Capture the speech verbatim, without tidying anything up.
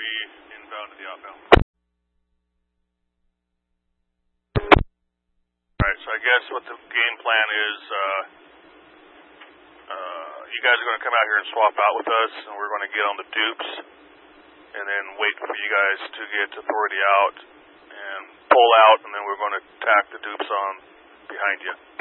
be inbound to the outbound. Alright, so I guess what the game plan is, uh, uh, you guys are going to come out here and swap out with us, and we're going to get on the dupes, and then wait for you guys to get authority out, and pull out, and then we're going to tack the dupes on behind you.